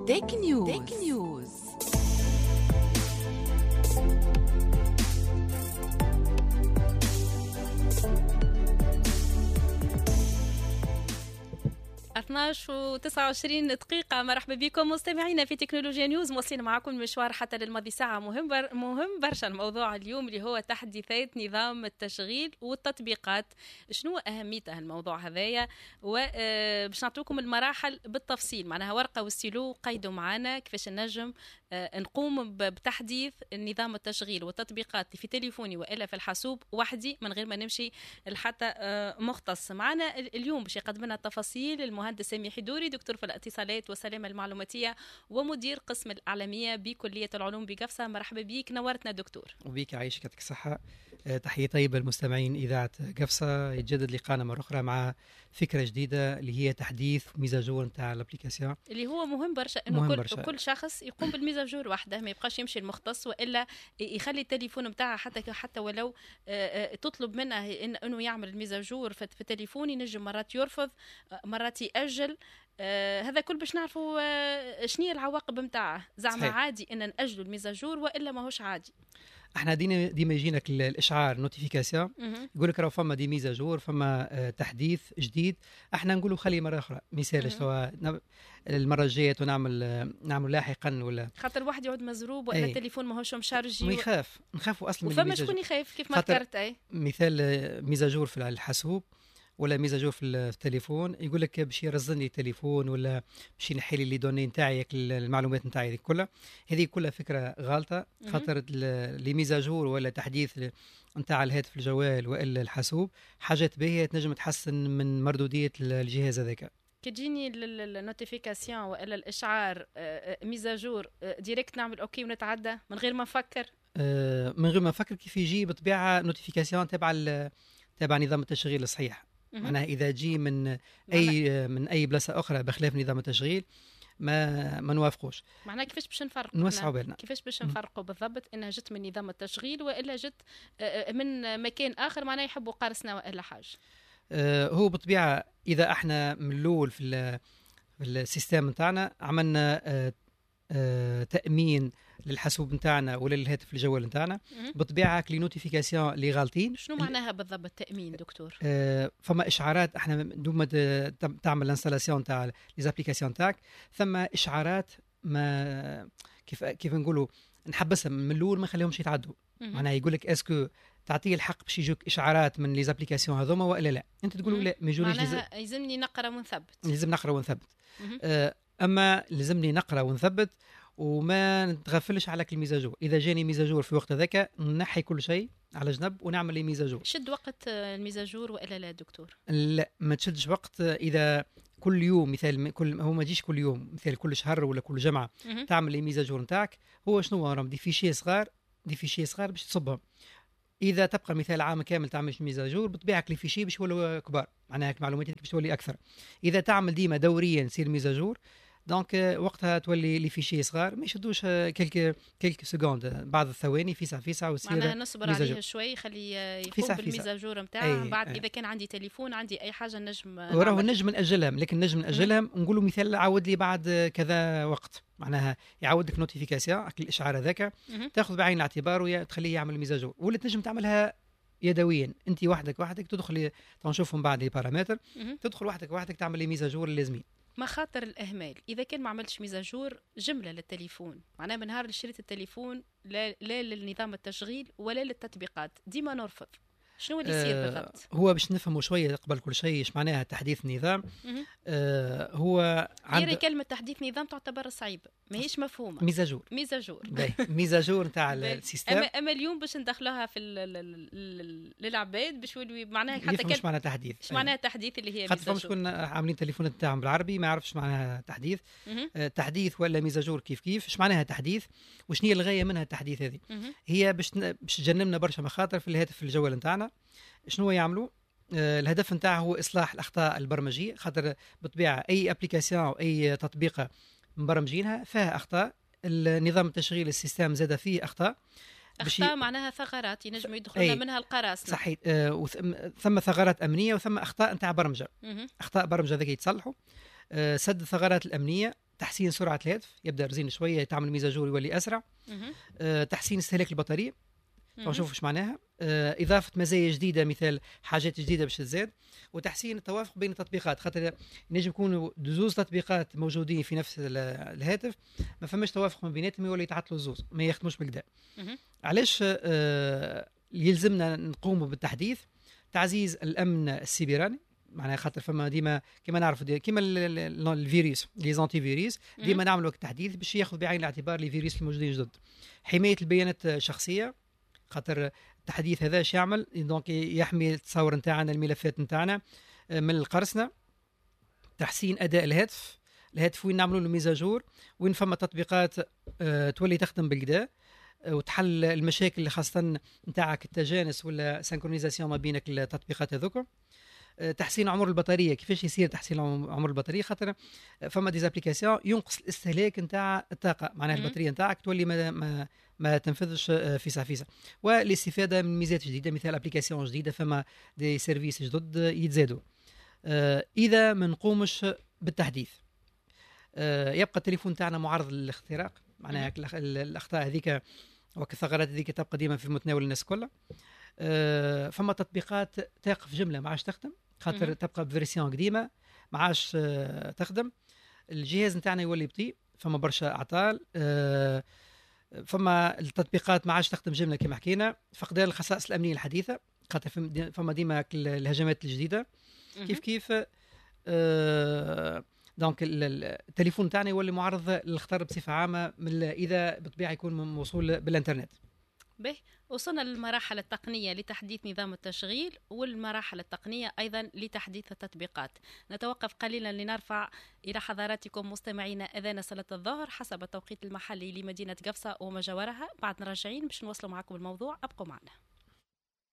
تك نيوز. و 29 دقيقة. مرحبا بكم مستمعينا في تكنولوجيا نيوز، موصلين معكم مشوار حتى للماضي ساعة مهم برشا. الموضوع اليوم اللي هو تحديثات نظام التشغيل والتطبيقات. شنو أهميته الموضوع هذايا؟ وباش نعطيكم المراحل بالتفصيل، معناها ورقة وستيلو قيدوا معنا كيفاش نجم نقوم بتحديث نظام التشغيل والتطبيقات في تليفوني وإلا في الحاسوب وحدي من غير ما نمشي لحتى مختص. معنا اليوم باش يقدم لنا التفاصيل المهندس سامي حدوري، دكتور في الاتصالات والسلامة المعلوماتية ومدير قسم الإعلامية بكلية العلوم بقفصة. مرحبا بك، نورتنا دكتور. وبيك عايشك، يعطيك الصحة. تحية طيبة للمستمعين إذاعة قفصة. يتجدد لقاءنا مرة أخرى مع فكرة جديدة اللي هي تحديث ميزاجور نتاع الابليكاسيون، اللي هو مهم برشا انه كل شخص يقوم بالميزاجور وحده، ما يبقاش يمشي المختص والا يخلي التليفون نتاعه حتى ولو تطلب منه انه يعمل الميزاجور في التليفون، ينجم مرات يرفض مرات يأجل. هذا كل باش نعرفوا شنو العواقب نتاعه. زعما عادي ان نأجلوا الميزاجور والا ماهوش عادي؟ احنا ديما يجينك الاشعار نوتيفيكاسيون يقول لك راه فما دي ميزاجور، فما تحديث جديد. احنا نقولوا خلي مره اخرى مثال سواء المره الجايه نعمل لاحقا، ولا خاطر واحد يعود مزروب ولا التليفون ماهوش مشارجي نخافوا اصلا من وفما شكون يخاف كيف ما ذكرت. مثال ميزاجور في الحاسوب ولا ميزاجور في التليفون، يقول لك باش يرزني التليفون ولا باش ينحي لي دوني نتاعي، المعلومات نتاعي هذه كلها. هذه كلها فكره غلطه، خاطر لي ميزاجور ولا تحديث نتاع الهاتف الجوال والا الحاسوب حاجات باهيه تنجم تحسن من مردوديه الجهاز هذاك. كتجيني النوتيفيكاسيون والا الاشعار ميزاجور ديريكت نعمل اوكي ونتعدى من غير ما نفكر؟ من غير ما نفكر كيف يجي بطبيعه نوتيفيكاسيون تبع نظام التشغيل الصحيح. معناها اذا جي من اي بلاصه اخرى بخلاف نظام التشغيل ما نوافقوش. معناها كيفاش باش نفرقوا؟ نوسعوا بالنا كيفاش باش نفرقوا بالضبط انها جت من نظام التشغيل والا جت من مكان اخر، معناها يحبوا قارصنا والا حاجه؟ هو بطبيعه اذا احنا من الاول في السيستم نتاعنا عملنا تأمين للحاسوب نتاعنا ولا للهاتف الجوال نتاعنا، بطبيعه كلي نوتيفيكاسيون اللي غالطين. شنو معناها بالضبط تأمين دكتور؟ فما اشعارات، احنا دوما تعمل الانستالاسيون تاع ليزابليكاسيون تاعك، ثم اشعارات ما كيف نقولوا نحبسها من الاول، ما نخليهمش يتعدوا. معناها يقول لك اسكو تعطيه الحق باش يجوك اشعارات من ليزابليكاسيون هذوما والا لا؟ انت تقول لا ما يجونيش. معناها يلزمني نقرا ونثبت. لازم نقرا ونثبت. اما لازمني نقرا ونثبت وما نتغفلش على كل ميزاجور. اذا جاني ميزاجور في وقت ذاك نحي كل شيء على جنب ونعمل لي ميزاجور. شد وقت الميزاجور والا لا دكتور؟ لا، ما تشدش وقت. اذا كل يوم مثال هو ما يجيش كل يوم، مثال كل شهر ولا كل جمعه تعمل لي ميزاجور نتاعك. هو شنو راهم دي فيشي صغار باش تصبهم. اذا تبقى مثال عام كامل تعمل ميزاجور بطبيعه لي فيشي باش يولوا كبار، معناها معلوماتك باش تولي اكثر. اذا تعمل ديما دوريا يصير ميزاجور، دونك وقتها تولي لي فيشي صغار ما يشدوش كلك سكوند، بعض الثواني فيسع ويصير معناها نصبر عليه شوي، خليه يقوم بالميزاجور نتاعه. بعد اذا كان عندي تليفون عندي اي حاجه نجم ناجلهم، لكن نجم ناجلهم. نقولوا مثال عاود لي بعد كذا وقت، معناها يعاود لك نوتيفيكاسيون الاشعار هذاك تاخذ بعين الاعتبار وتخليه يعمل ميزاجور. ولا تنجم تعملها يدويا انت وحدك تدخل تنشوفهم بعد لي بارامتر، تدخل وحدك تعمل لي ميزاجور اللازمين. مخاطر الإهمال إذا كان ما عملتش ميزاجور جملة للتليفون، معناها من نهار اللي شريت التليفون لا للنظام التشغيل ولا للتطبيقات ديما نرفض. شنو اللي يصير بالضبط؟ هو باش نفهموا شويه قبل كل شيء ايش معناها تحديث نظام. هو كلمه تحديث نظام تعتبر صعيبه، ماهيش مفهومه. ميزاجور نتاع السيستم. اما اليوم باش ندخلوها في للعباد باش يولوا معناها حتى كلمه معناها تحديث. ايش معناها تحديث اللي هي ميزاجور؟ خاطر شكون عاملين تليفون تاعهم بالعربي ما يعرفش معناها تحديث. تحديث ولا ميزاجور كيف ايش معناها تحديث وشنو هي الغايه منها التحديث هذه؟ هي باش تجنبنا برشا مخاطر في الهاتف الجوال نتاعنا. شنو يعملوا؟ الهدف نتاعه هو إصلاح الأخطاء البرمجية، خاطر بالطبيعة أي أبليكاسيون أو أي تطبيقة مبرمجينها فيها أخطاء. النظام التشغيل السيستم زاد فيه أخطاء معناها ثغرات ينجموا يدخلون منها القراصنة. صحيح. ثم ثغرات أمنية وثم أخطاء نتاع برمجة. أخطاء برمجة ذيك يتصلحوا. سد الثغرات الأمنية تحسين سرعه الهاتف، يبدا رزين شويه، تعمل ميزاجور يولي اسرع. تحسين استهلاك البطاريه، نشوف ايش معناها. اضافه مزايا جديده، مثال حاجات جديده باش تزاد. وتحسين التوافق بين التطبيقات، خاطر ينجم يكونوا زوز تطبيقات موجودين في نفس الهاتف، ما فماش توافق ما بيناتهم، يولي يتعطلوا زوز، ما يخدموش بالكدا. علاش يلزمنا نقوموا بالتحديث؟ تعزيز الامن السيبراني، معناها خاطر فما ديما كما نعرف كما الفيروس لي زانتي فيروس، ديما نعملوا التحديث باش ياخذ بعين الاعتبار لي فيروس الموجودين جدد. حمايه البيانات الشخصيه، خاطر التحديث هذا اش يعمل؟ دونك يحمي التصور نتاعنا، الملفات نتاعنا من القرصنه. تحسين اداء الهاتف وين نعملوا له ميزاجور، وين فما تطبيقات تولي تخدم بالكدا وتحل المشاكل اللي خاصه نتاعك التجانس ولا سينكرونيزاسيون ما بينك التطبيقات هذوك. تحسين عمر البطاريه، كيفاش يصير تحسين عمر البطاريه؟ خاطر فما ديزابليكاسيون ينقص الاستهلاك نتاع الطاقه، معناها البطاريه نتاعك تولي ما تنفذش فيسا فيسا. والاستفاده من ميزات جديده، مثال ابليكاسيون جديده، فما دي سيرفيس جدد يتزادوا. اذا ما نقومش بالتحديث يبقى التليفون تاعنا معرض للاختراق، معناها الاخطاء هذيك والثغرات هذيك تبقى ديما في متناول الناس كلها. فما تطبيقات تقف جمله ما عادش تخدم، خاطر تبقى بفيرسيون قديمه ما عادش تخدم. الجهاز نتاعنا يولي بطيء، فما برشا اعطال. فما التطبيقات ما عادش تخدم جمله كما حكينا. فقدان الخصائص الامنيه الحديثه، خاطر فما ديما الهجمات الجديده. كيف دونك التليفون تاعنا يولي معرض للخطر بصفه عامه، اذا بالطبيعه يكون موصول بالانترنت. به وصلنا للمراحل التقنية لتحديث نظام التشغيل، والمراحل التقنية أيضا لتحديث التطبيقات. نتوقف قليلا لنرفع إلى حضراتكم مستمعينا أذان صلاة الظهر حسب التوقيت المحلي لمدينة قفصة وما جاورها. بعد راجعين باش نوصلوا معكم الموضوع، أبقوا معنا.